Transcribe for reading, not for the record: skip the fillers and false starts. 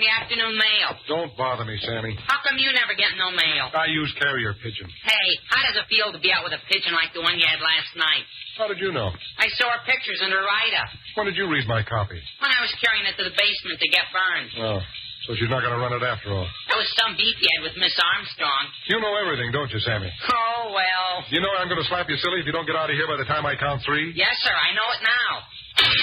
the afternoon mail. Don't bother me, Sammy. How come you never get no mail? I use carrier pigeon. Hey, how does it feel to be out with a pigeon like the one you had last night? How did you know? I saw her pictures in her write-up. When did you read my copy? When I was carrying it to the basement to get burned. Oh, so she's not going to run it after all. That was some beef you had with Miss Armstrong. You know everything, don't you, Sammy? Oh, well. You know I'm going to slap you silly if you don't get out of here by the time I count 3? Yes, sir, I know it now.